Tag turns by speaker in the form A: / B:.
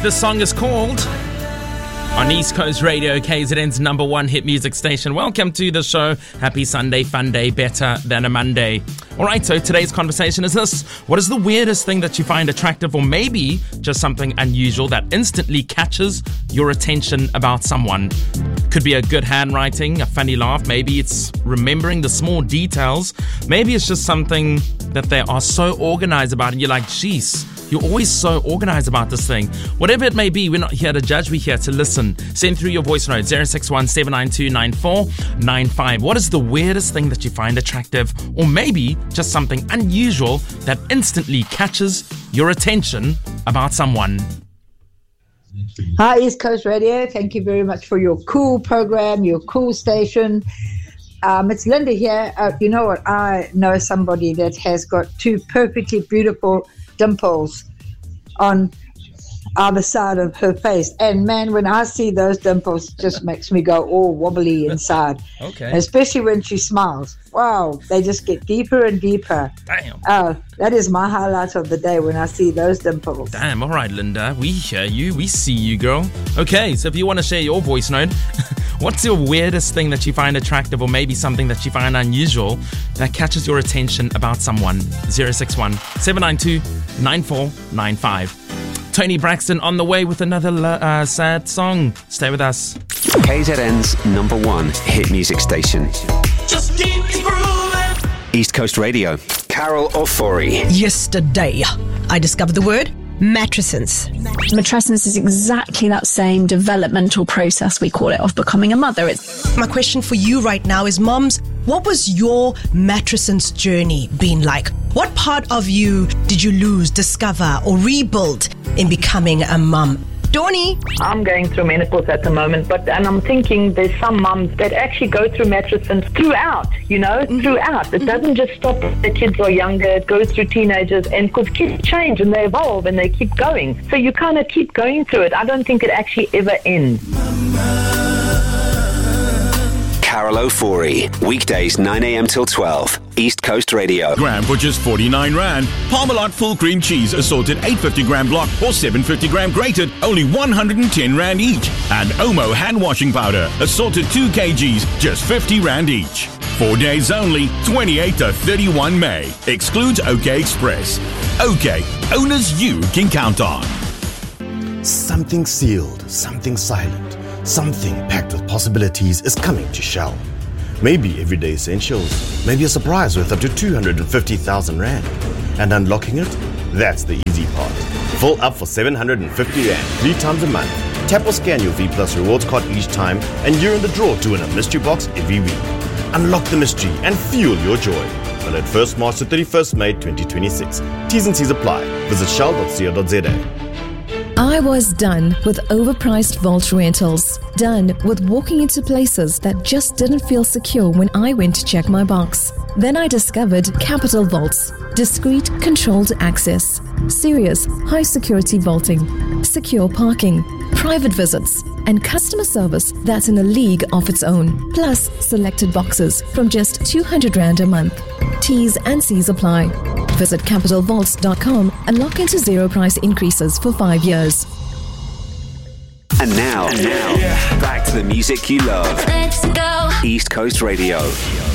A: This song is called on East Coast Radio, KZN's number one hit music station. Welcome to the show. Happy Sunday, fun day, better than a Monday. All right, so today's conversation is this. What is the weirdest thing that you find attractive, or maybe just something unusual that instantly catches your attention about someone? Could be a good handwriting, a funny laugh. Maybe it's remembering the small details. Maybe it's just something that they are so organized about and you're like, geez, you're always so organized about this thing. Whatever it may be, we're not here to judge, we're here to listen. Send through your voice note, 061-792-9495. What is the weirdest thing that you find attractive, or maybe just something unusual that instantly catches your attention about someone?
B: Hi, East Coast Radio. Thank you very much for your cool program, your cool station. It's Linda here. You know what? I know somebody that has got two perfectly beautiful dimples on either side of her face, and man, when I see those dimples, it just makes me go all wobbly inside.
A: Okay.
B: Especially when she smiles. Wow, they just get deeper and deeper.
A: Damn.
B: Oh, that is my highlight of the day when I see those dimples.
A: Damn, all right, Linda. We hear you. We see you, girl. Okay, so if you want to share your voice note, what's your weirdest thing that you find attractive, or maybe something that you find unusual that catches your attention about someone? 061-792-9495. Tony Braxton on the way with another sad song. Stay with us.
C: KZN's number one hit music station.
D: Just keep grooving.
C: East Coast Radio. Carol Ofori.
E: Yesterday, I discovered the word matrescence.
F: Matrescence is exactly that same developmental process, we call it, of becoming a mother.
E: My question for you right now is, moms, what was your matrescence journey been like? What part of you did you lose, discover, or rebuild in becoming a mum? Donnie?
G: I'm going through menopause at the moment, and I'm thinking there's some mums that actually go through matrescence throughout, throughout. It doesn't just stop when the kids are younger, it goes through teenagers, and because kids change and they evolve and they keep going. So you kind of keep going through it. I don't think it actually ever ends.
C: Carol Ofori. Weekdays 9 a.m. till 12. East Coast Radio.
H: Gram for just 49 Rand. Parmalat full cream cheese assorted 850 gram block or 750 gram grated, only 110 Rand each. And Omo hand washing powder assorted 2 kgs, just 50 Rand each. 4 days only, 28 to 31 May. Excludes OK Express. OK, owners you can count on.
I: Something sealed, something silent, something packed with possibilities is coming to Shell. Maybe everyday essentials, maybe a surprise worth up to 250,000 Rand. And unlocking it? That's the easy part. Full up for 750 Rand 3 times a month. Tap or scan your V Plus rewards card each time and you're in the draw to win a mystery box every week. Unlock the mystery and fuel your joy. Valid 1st March to 31st May 2026. T's and C's apply. Visit shell.co.za.
J: I was done with overpriced vault rentals. Done with walking into places that just didn't feel secure when I went to check my box. Then I discovered Capital Vaults. Discreet, controlled access. Serious, high security vaulting. Secure parking. Private visits. And customer service that's in a league of its own. Plus selected boxes from just 200 Rand a month. T's and C's apply. Visit capitalvaults.com and lock into zero price increases for 5 years.
C: And now, back to the music you love.
D: Let's go.
C: East Coast Radio.